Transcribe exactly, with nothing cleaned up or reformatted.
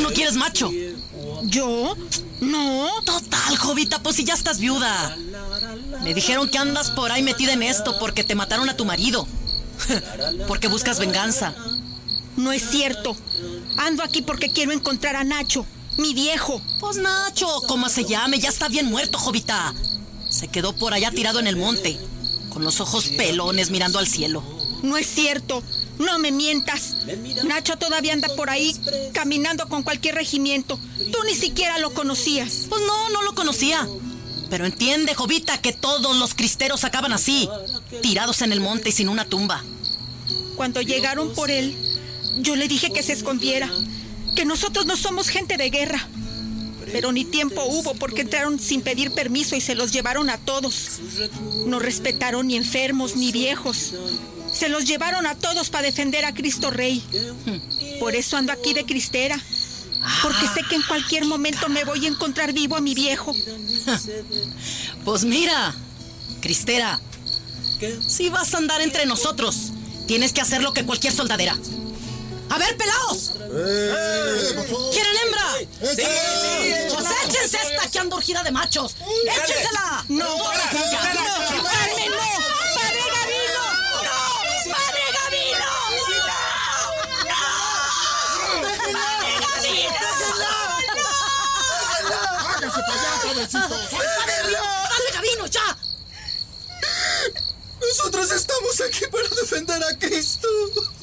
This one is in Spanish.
no quieres macho? ¿Yo? No. Total, Jovita, pues si ya estás viuda. Me dijeron que andas por ahí metida en esto porque te mataron a tu marido. Porque buscas venganza. No es cierto. Ando aquí porque quiero encontrar a Nacho, mi viejo. Pues Nacho, como se llame, ya está bien muerto, Jovita. Se quedó por allá tirado en el monte, con los ojos pelones mirando al cielo. No es cierto. No me mientas. Nacho todavía anda por ahí, caminando con cualquier regimiento. Tú ni siquiera lo conocías. Pues no, no lo conocía. Pero entiende, Jovita, que todos los cristeros acaban así, tirados en el monte y sin una tumba. Cuando llegaron por él, yo le dije que se escondiera, que nosotros no somos gente de guerra. Pero ni tiempo hubo porque entraron sin pedir permiso y se los llevaron a todos. No respetaron ni enfermos ni viejos. Se los llevaron a todos para defender a Cristo Rey. Por eso ando aquí de cristera. Porque sé que en cualquier momento me voy a encontrar vivo a mi viejo. Pues mira, cristera, si vas a andar entre nosotros, tienes que hacer lo que cualquier soldadera. ¡A ver, pelaos! ¡Eh! ¿Quieren hembra? ¡Sí! sí. ¡Pues échense esta que ando orgida de machos! ¡Échensela! ¡No! ¡No! ¡Padre, no! ¡Padre Gavino! ¡No! ¡Padre Gavino! ¡No! ¡Padre Gavino! ¡No! ¡Hágase para allá, jovencitos! ¡Padre Gavino, ya! Nosotros estamos aquí para defender a Cristo.